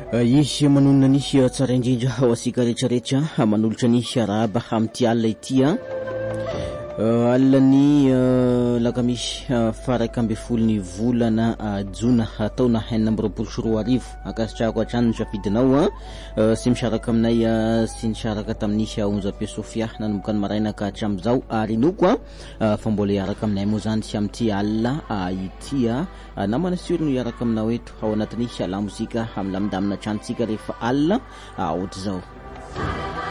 Izy manonona ny tsara indrindra ho asika rehetrarehetra manolotra ny araba amin'ity alina ity aliny lakamisy faraka amby folony volana jona taona 2024 akasitrahako hatrany ny safidinao sy misaraka aminay sy nisaraka tamin'ny onjam-peo Sofia nanomboka ny maraina ka hatramin'izao ary noko fa mbola hiaraka aminay moa zany sy amin'ity alina ity namana siro no hiaraka aminao eto ao anatin'ny lamozika amilamindamina trantsika rehefa alina ohatra zao.